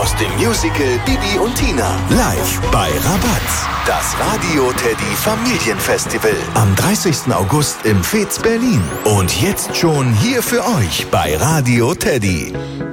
aus dem Musical Bibi und Tina. Live bei Rabatz. Das Radio Teddy Familienfestival. Am 30. August im Fez Berlin. Und jetzt schon hier für euch bei Radio Teddy.